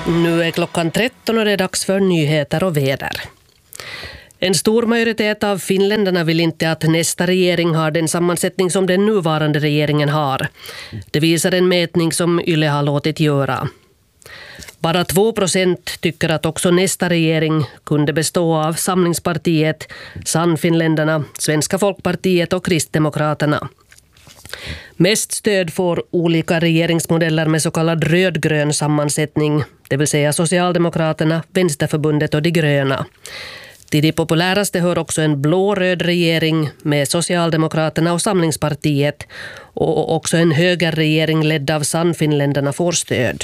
Nu är klockan 13 och det är dags för nyheter och väder. En stor majoritet av finländarna vill inte att nästa regering har den sammansättning som den nuvarande regeringen har. Det visar en mätning som Yle har låtit göra. Bara 2% tycker att också nästa regering kunde bestå av Samlingspartiet, Sannfinländarna, Svenska folkpartiet och Kristdemokraterna. Mest stöd får olika regeringsmodeller med så kallad rödgrön sammansättning, det vill säga Socialdemokraterna, Vänsterförbundet och de gröna. Till de populäraste hör också en blå-röd regering med Socialdemokraterna och Samlingspartiet, och också en högerregering ledd av Sannfinländarna får stöd.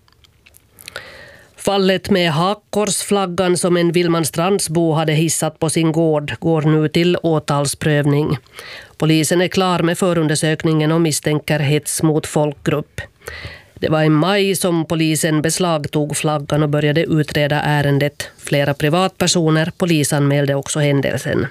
Fallet med hakkorsflaggan som en Vilmanstrandsbo hade hissat på sin gård går nu till åtalsprövning. Polisen är klar med förundersökningen och misstänker hets mot folkgrupp. Det var i maj som polisen beslagtog flaggan och började utreda ärendet. Flera privatpersoner polisanmälde också händelsen.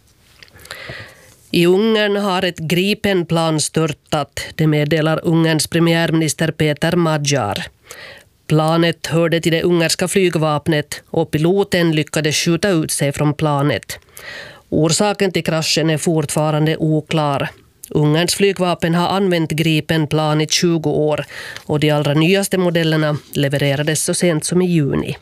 I Ungern har ett Gripenplan störtat, det meddelar Ungerns premiärminister Peter Magyar. Planet hörde till det ungerska flygvapnet och piloten lyckades skjuta ut sig från planet. Orsaken till kraschen är fortfarande oklar. Ungerns flygvapen har använt Gripenplan i 20 år och de allra nyaste modellerna levererades så sent som i juni.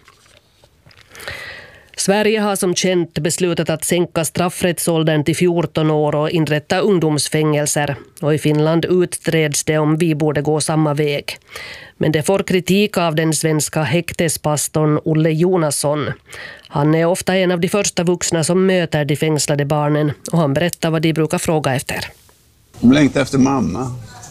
Sverige har som känt beslutat att sänka straffrättsåldern till 14 år och inrätta ungdomsfängelser. Och i Finland utreds det om vi borde gå samma väg. Men det får kritik av den svenska häktespastorn Olle Jonasson. Han är ofta en av de första vuxna som möter de fängslade barnen och han berättar vad de brukar fråga efter. De längtar efter mamma.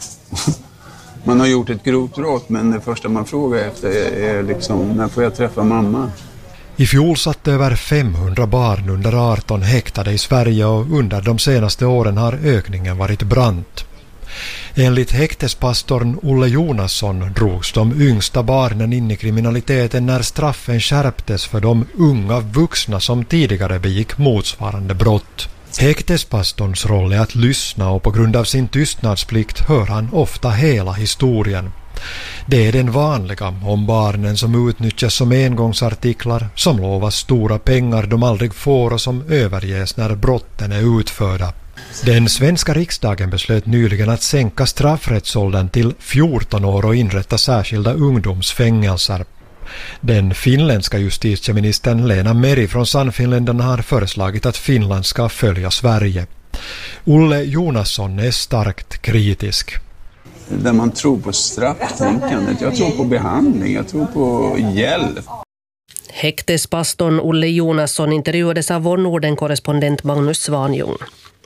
Man har gjort ett grovt brott, men det första man frågar efter är liksom, när får jag träffa mamma? I fjol satt över 500 barn under 18 häktade i Sverige och under de senaste åren har ökningen varit brant. Enligt häktespastorn Olle Jonasson drogs de yngsta barnen in i kriminaliteten när straffen skärptes för de unga vuxna som tidigare begick motsvarande brott. Häktespastorns roll är att lyssna och på grund av sin tystnadsplikt hör han ofta hela historien. Det är den vanliga om barnen som utnyttjas som engångsartiklar, som lovas stora pengar de aldrig får och som överges när brotten är utförda. Den svenska riksdagen beslöt nyligen att sänka straffrättsåldern till 14 år och inrätta särskilda ungdomsfängelser. Den finländska justitieministern Lena Meri från Sannfinländarna har föreslagit att Finland ska följa Sverige. Olle Jonasson är starkt kritisk. Där man tror på strafftänkandet, jag tror på behandling, jag tror på hjälp. Häktespastorn Olle Jonasson intervjuades av vår Norden-korrespondent Magnus Svanjung.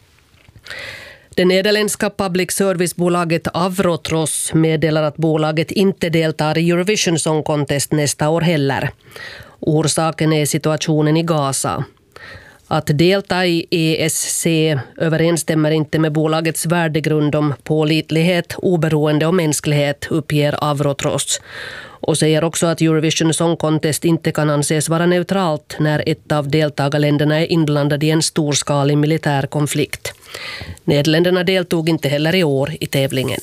Det nederländska public service-bolaget Avrotros meddelar att bolaget inte deltar i Eurovision Song Contest nästa år heller. Orsaken är situationen i Gaza. Att delta i ESC överensstämmer inte med bolagets värdegrund om pålitlighet, oberoende och mänsklighet, uppger Avrotros. Och säger också att Eurovision Song Contest inte kan anses vara neutralt när ett av deltagarländerna är inblandad i en storskalig militär konflikt. Nederländerna deltog inte heller i år i tävlingen.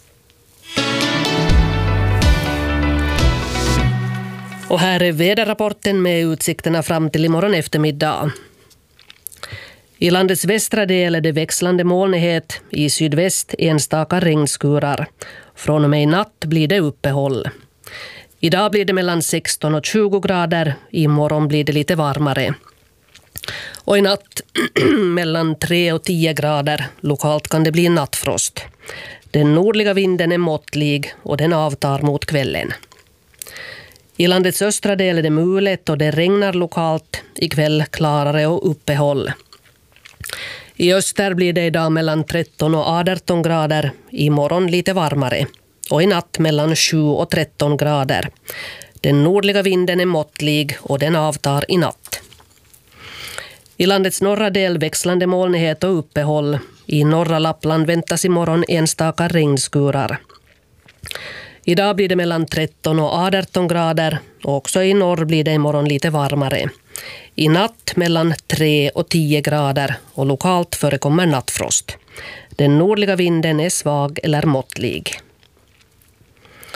Och här är väderrapporten med utsikterna fram till imorgon eftermiddag. I landets västra del är det växlande molnighet, i sydväst enstaka regnskurar. Från och med i natt blir det uppehåll. Idag blir det mellan 16 och 20 grader, imorgon blir det lite varmare. Och i natt mellan 3 och 10 grader, lokalt kan det bli nattfrost. Den nordliga vinden är måttlig och den avtar mot kvällen. I landets östra del är det mulet och det regnar lokalt, ikväll klarare och uppehåll. I öster blir det idag mellan 13 och 18 grader, imorgon lite varmare. Och i natt mellan 7 och 13 grader. Den nordliga vinden är måttlig och den avtar i natt. I landets norra del växlande molnighet och uppehåll. I norra Lappland väntas imorgon enstaka regnskurar. Idag blir det mellan 13 och 18 grader och också i norr blir det imorgon lite varmare. I natt mellan 3 och 10 grader och lokalt förekommer nattfrost. Den nordliga vinden är svag eller måttlig.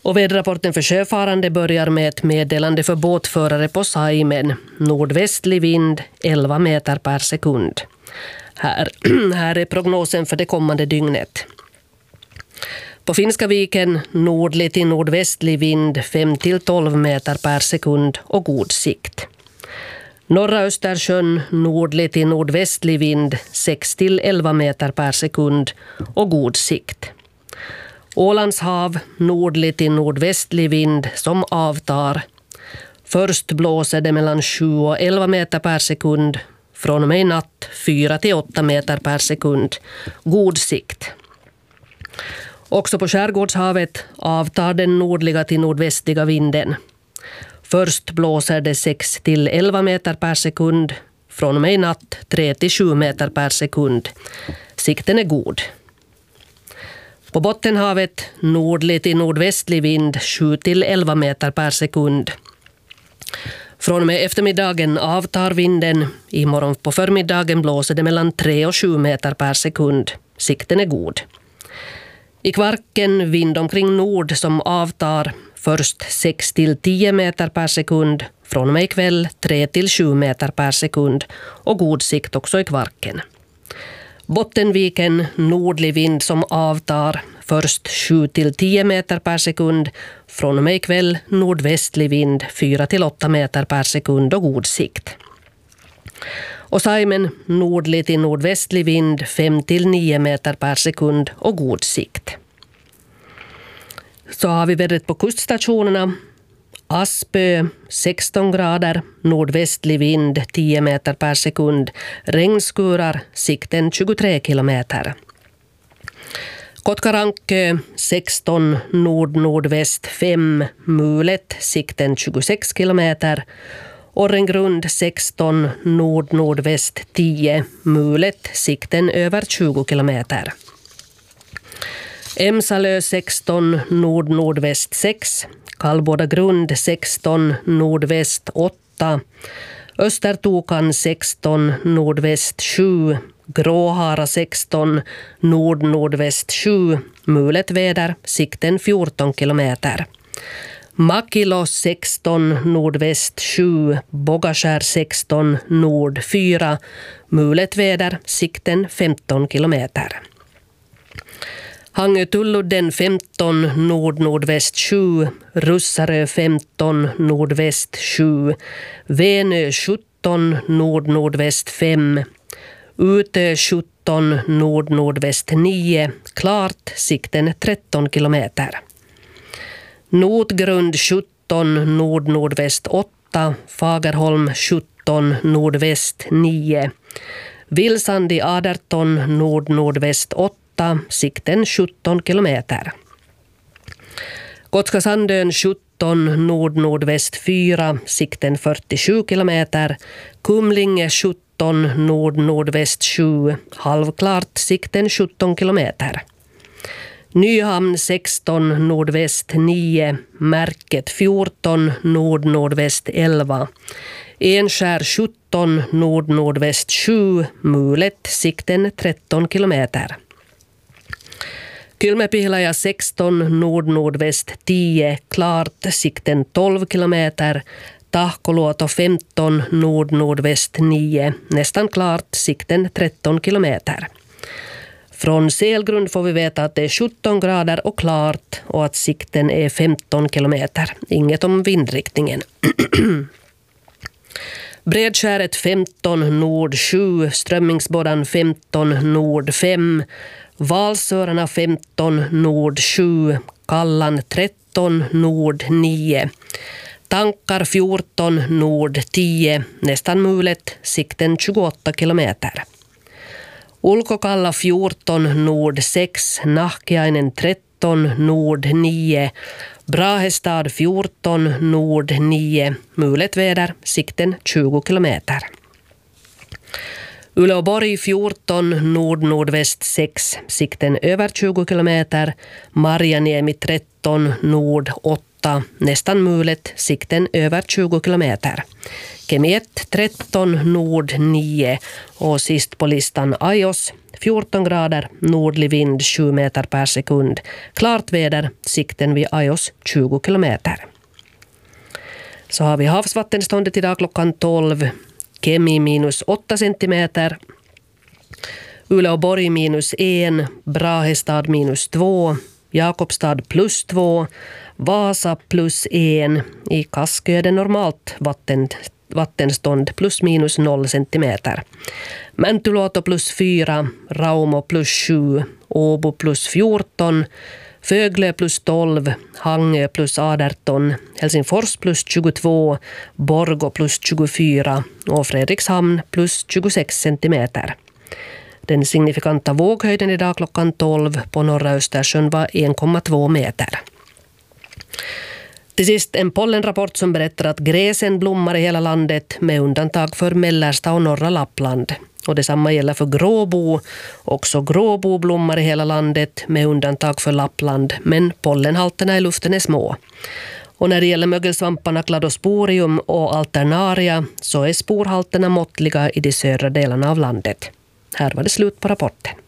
Och väderrapporten för sjöfarande börjar med ett meddelande för båtförare på Saimen. Nordvästlig vind 11 meter per sekund. Här är prognosen för det kommande dygnet. På Finska viken nordlig till nordvästlig vind 5-12 meter per sekund och god sikt. Norra Östersjön nordlig till nordvästlig vind 6-11 meter per sekund och god sikt. Ålands hav nordlig till nordvästlig vind som avtar. Först blåser det mellan 7 och 11 meter per sekund. Från och med i natt 4-8 meter per sekund. God sikt. Också på Skärgårdshavet avtar den nordliga till nordvästliga vinden. Först blåser det 6-11 meter per sekund. Från och med i natt 3-7 meter per sekund. Sikten är god. På Bottenhavet nordlig till nordvästlig vind 7-11 meter per sekund. Från och med eftermiddagen avtar vinden. Imorgon på förmiddagen blåser det mellan 3 och 7 meter per sekund. Sikten är god. I Kvarken vind omkring nord som avtar. Först 6-10 meter per sekund. Från och med ikväll 3-7 meter per sekund. Och god sikt också i Kvarken. Bottenviken nordlig vind som avtar. Först 7-10 meter per sekund. Från och med ikväll nordvästlig vind 4-8 meter per sekund och god sikt. Och Saimen nordlig till nordvästlig vind 5-9 meter per sekund och god sikt. Så har vi vädret på kuststationerna. Aspö 16 grader, nordvästlig vind 10 meter per sekund, regnskurar, sikten 23 kilometer. Kotkarankö 16, nord-nordväst 5, mulet, sikten 26 kilometer. Orrengrund 16, nord-nordväst 10, mulet, sikten över 20 kilometer. Emsalö 16, nord-nordväst 6, Kallbådagrund 16, nordväst 8, Östertokan 16, nordväst 7, Gråhara 16, nord-nordväst 7, mulet väder, sikten 14 kilometer. Makilo 16, nordväst 7, Bogaskär 16, nord 4, mulet väder, sikten 15 kilometer. Hangötulludden 15, nord-nordväst 7, Russarö 15, nordväst 7, Venö 17, nord-nordväst 5, Utö 17, nord-nordväst 9, klart, sikten 13 kilometer. Notgrund 17, nord-nordväst 8, Fagerholm 17, nordväst 9, Vilsandi 18, nord-nordväst 8, sikten 17 kilometer. Gotska Sandön 17, nord-nordväst 4, sikten 47 kilometer. Kumlinge 17, nord-nordväst 7, halvklart, sikten 17 kilometer. Nyhamn 16, nordväst 9, Märket 14, nord-nordväst 11. Enskär 17, nord-nordväst 7, mulet, sikten 13 kilometer. Kylmäpihlaja 16, nord-nordväst 10, klart, sikten 12 kilometer. Tahkoluoto 15, nord-nordväst 9, nästan klart, sikten 13 kilometer. Från Selgrund får vi veta att det är 17 grader och klart och att sikten är 15 kilometer. Inget om vindriktningen. Bredskäret 15, nord 7, Strömmingsbådan 15, nord 5, Valsörarna 15, nord 7, Kallan 13, nord 9, Tankar 14, nord 10, nästan mulet, sikten 28 kilometer. Ulkokalla 14, nord 6, Nahkiainen 13, nord 9, Brahestad 14, nord 9, mulet väder, sikten 20 kilometer. Uleåborg 14, nord-nordväst 6, sikten över 20 kilometer. Marjaniemi 13, nord 8, 8, nästan mulet, sikten över 20 kilometer. Kemi 1, 13, nord 9 och sist på listan Ajos, 14 grader, nordlig vind 7 meter per sekund. Klart väder, sikten vid Ajos 20 kilometer. Så har vi havsvattenståndet idag klockan 12. Kemi minus 8 centimeter. Uleåborg minus 1. Brahestad minus 2. Jakobstad plus 2. Vasa plus 1. I Kaskö är det normalt vattenstånd plus minus 0 centimeter. Mäntyluoto plus 4. Raumo plus 7. Åbo plus 14. Föglö plus 12, Hangö plus 18, Helsingfors plus 22, Borgå plus 24 och Fredrikshamn plus 26 centimeter. Den signifikanta våghöjden idag klockan 12 på norra Östersjön var 1,2 meter. Till sist en pollenrapport som berättar att gräsen blommar i hela landet med undantag för mellersta och norra Lappland. Och detsamma gäller för gråbo. Också gråbo blommar i hela landet med undantag för Lappland, men pollenhalterna i luften är små. Och när det gäller mögelsvamparna Cladosporium och Alternaria så är sporhalterna måttliga i de södra delarna av landet. Här var det slut på rapporten.